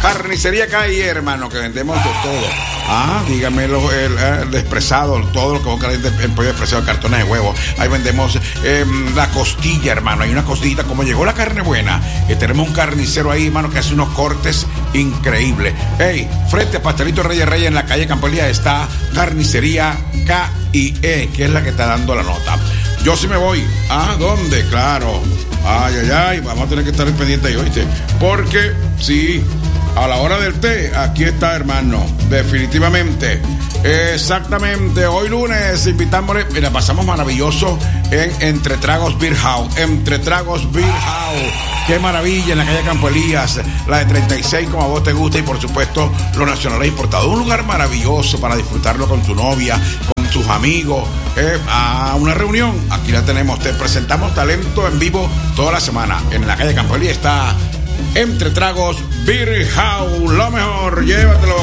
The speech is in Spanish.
Carnicería Calle, hermano, que vendemos de todo. Dígame el expresado, todo lo que vos querés, el pollo expresado, cartones de huevo. Ahí vendemos la costilla, hermano. Hay una costillita, como llegó la carne buena, tenemos un carnicero ahí, hermano, que hace unos cortes increíbles. Hey, frente a Pastelito Reyes en la calle Campolía está Carnicería K&E, que es la que está dando la nota. Yo sí me voy. ¿Dónde? Claro. Ay, vamos a tener que estar pendientes ahí, ¿oíste? Porque, sí, a la hora del té, aquí está, hermano, definitivamente. Exactamente, hoy lunes invitámosle, mira, pasamos maravilloso en Entre Tragos Beer House. Entre Tragos Beer House, qué maravilla, en la calle Campo Elías, la de 36 como a vos te gusta, y por supuesto los nacionales importados. Un lugar maravilloso para disfrutarlo con tu novia, con tus amigos, a una reunión. Aquí la tenemos, te presentamos talento en vivo toda la semana. En la calle Campo Elías está Entre Tragos Beer House, lo mejor, llévatelo.